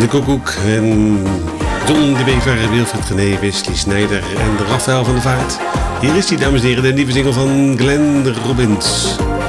De Koekoek en John de Bever, Wilfried Genee, Wesley Snijder en Rafael van der Vaart. Hier is die, dames en heren, de nieuwe single van Glenn Robbins.